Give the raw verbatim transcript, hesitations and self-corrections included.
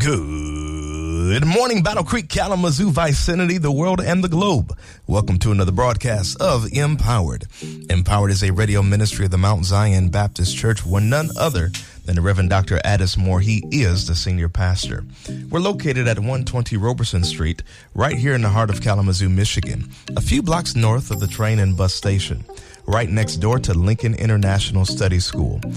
Good morning, Battle Creek, Kalamazoo, Vicinity, the world, and the globe. Welcome to another broadcast of Empowered. Empowered is a radio ministry of the Mount Zion Baptist Church, where none other than the Reverend Doctor Addis Moore, he is the senior pastor. We're located at one twenty Roberson Street, right here in the heart of Kalamazoo, Michigan, a few blocks north of the train and bus station, right next door to Lincoln International Study School.